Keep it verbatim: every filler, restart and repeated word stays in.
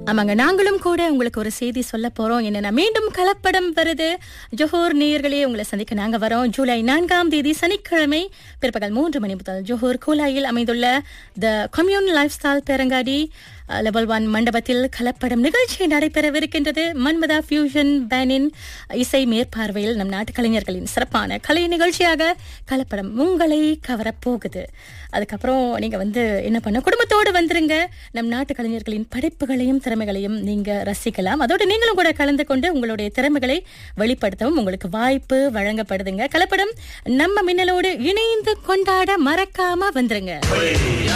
ஆமாங்க, நாங்களும் கூட உங்களுக்கு ஒரு செய்தி சொல்ல போறோம். என்னன்னா, மீண்டும் கலப்படம் வருது. ஜோஹர் நேயர்களே, உங்களை சந்திக்க நாங்க வரோம். ஜூலை நான்காம் தேதி சனிக்கிழமை பிற்பகல் மூன்று மணி முதல் ஜோஹர் கோலாயில் அமைந்துள்ள த commune life style பேரங்காடி level one மண்டபத்தில் கலப்படம் நிகழ்ச்சி நடைபெறவிருக்கின்றது. மன்மதா ஃபியூஷன் பேனின் இசை மேற்பார்வையில் நம் நாட்டு கலைஞர்களின் சிறப்பான கலை நிகழ்ச்சியாக கலப்படம் உங்களை கவரப்போகுது. அதுக்கப்புறம் நீங்க வந்து என்ன பண்ண, குடும்பத்தோடு வந்துருங்க. நம் நாட்டு கலைஞர்களின் படைப்புகளையும் திறமைகளையும் நீங்க ரசிக்கலாம். அதோடு நீங்களும் கூட கலந்து கொண்டு உங்களுடைய திறமைகளை வெளிப்படுத்தவும் உங்களுக்கு வாய்ப்பு வழங்கப்படுதுங்க. கலப்படம் நம்ம மின்னலோடு இணைந்து கொண்டாட மறக்காம வந்துருங்க.